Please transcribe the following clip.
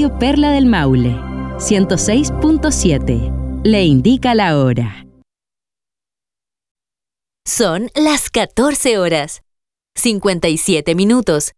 Radio Perla del Maule, 106.7. Le indica la hora. Son las 14 horas, 57 minutos.